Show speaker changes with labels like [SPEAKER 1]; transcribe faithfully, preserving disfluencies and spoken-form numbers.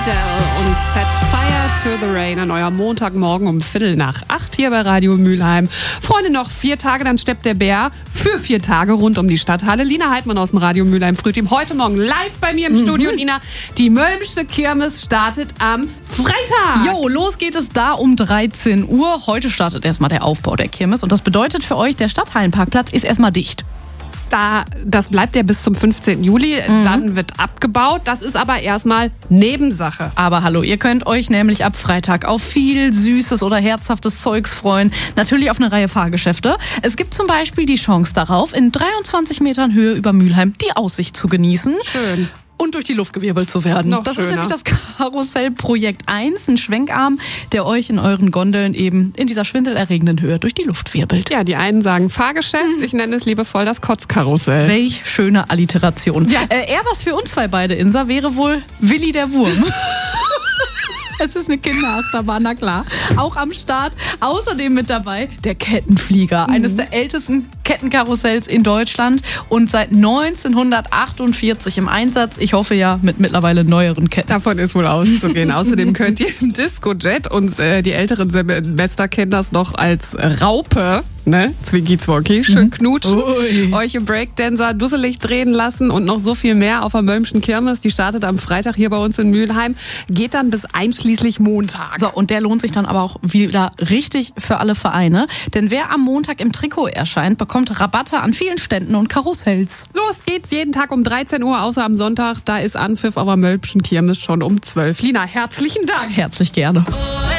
[SPEAKER 1] Adele und Set Fire to the Rain an eurem Montagmorgen um Viertel nach acht hier bei Radio Mülheim. Freunde, noch vier Tage, dann steppt der Bär für vier Tage rund um die Stadthalle. Lina Heidmann aus dem Radio Mülheim Frühteam heute Morgen live bei mir im mhm. Studio. Lina, die Mölmsche Kirmes startet am Freitag.
[SPEAKER 2] Jo, los geht es da um dreizehn Uhr. Heute startet erstmal der Aufbau der Kirmes und das bedeutet für euch, der Stadthallenparkplatz ist erstmal dicht.
[SPEAKER 1] Da, das bleibt ja bis zum fünfzehnten Juli, mhm. dann wird abgebaut. Das ist aber erstmal Nebensache.
[SPEAKER 2] Aber hallo, ihr könnt euch nämlich ab Freitag auf viel süßes oder herzhaftes Zeugs freuen. Natürlich auf eine Reihe Fahrgeschäfte. Es gibt zum Beispiel die Chance darauf, in dreiundzwanzig Metern Höhe über Mülheim die Aussicht zu genießen.
[SPEAKER 1] Schön.
[SPEAKER 2] Und durch die Luft gewirbelt zu werden.
[SPEAKER 1] Noch
[SPEAKER 2] das
[SPEAKER 1] schöner.
[SPEAKER 2] ist nämlich das Karussellprojekt eins, ein Schwenkarm, der euch in euren Gondeln eben in dieser schwindelerregenden Höhe durch die Luft wirbelt.
[SPEAKER 1] Ja, die einen sagen Fahrgeschäft, ich nenne es liebevoll das Kotzkarussell.
[SPEAKER 2] Welch schöne Alliteration. Ja. Äh, eher was für uns zwei beide, Insa, wäre wohl Willi der Wurm. Es ist eine Kinderachterbahn, na klar. Auch am Start. Außerdem mit dabei der Kettenflieger. Mhm. Eines der ältesten Kettenkarussells in Deutschland und seit neunzehnhundertachtundvierzig im Einsatz. Ich hoffe ja mit mittlerweile neueren Ketten.
[SPEAKER 1] Davon ist wohl auszugehen. Außerdem könnt ihr im Disco-Jet, und äh, die älteren Semester kennen das noch als Raupe, ne? Zwinki Zwonki, schön mhm. knutschen, Ui. euch im Breakdancer dusselig drehen lassen und noch so viel mehr auf der Mölmschen Kirmes. Die startet am Freitag hier bei uns in Mülheim, geht dann bis einschließlich Montag.
[SPEAKER 2] So, und der lohnt sich dann aber auch wieder richtig für alle Vereine. Denn wer am Montag im Trikot erscheint, bekommt Rabatte an vielen Ständen und Karussells.
[SPEAKER 1] Los geht's jeden Tag um dreizehn Uhr, außer am Sonntag. Da ist Anpfiff auf der Mölmschen Kirmes schon um zwölf. Lina, herzlichen Dank.
[SPEAKER 2] Herzlich gerne.